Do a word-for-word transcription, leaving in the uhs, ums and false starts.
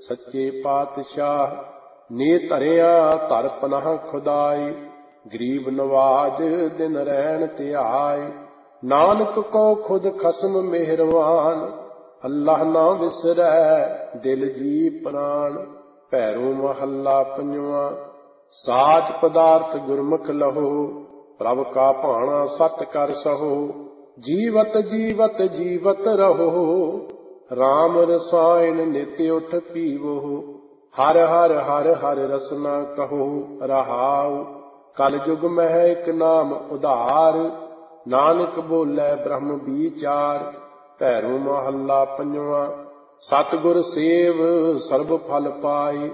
ਸੱਚੇ ਪਾਤਸ਼ਾਹ। ਨੇ ਧਰਿਆ ਧਰ ਪਨਾਹ ਖੁਦਾਈ, ਗਰੀਬ ਨਵਾਜ ਦਿਨ ਰਹਿਣ ਧਿਆਏ। ਨਾਨਕ ਕੋ ਖੁਦ ਖਸਮ ਮਿਹਰਵਾਨ, ਅੱਲਾਹ ਨਾ ਵਿਸਰੈ ਦਿਲ ਜੀ ਪ੍ਰਾਣ। ਭੈਰੋ ਮਹੱਲਾ ਪੰਜਵਾਂ। ਸਾਚ ਪਦਾਰਥ ਗੁਰਮੁਖ ਲਹੋ, ਪ੍ਰਭ ਕਾ ਭਾਣਾ ਸਤ ਕਰ ਸਹੋ। ਜੀਵਤ ਜੀਵਤ ਜੀਵਤ ਰਹੋ, ਰਾਮ ਰਸਾਇਣ ਨਿਤ ਉਠ ਪੀਵੋ। ਹਰ ਹਰ ਹਰ ਹਰ ਰਸਨਾ ਕਹੋ ਰਹਾਉ, ਕਲ ਯੁਗ ਮਹਿ ਇਕ ਨਾਮ ਉਧਾਰ। ਨਾਨਕ ਬੋਲੇ ਬ੍ਰਹਮ ਵਿਚਾਰ। ਭੈਰੋ ਮਹੱਲਾ ਪੰਜਵਾਂ। ਸਤਿਗੁਰ ਸੇਵ ਸਰਬ ਫਲ ਪਾਏ,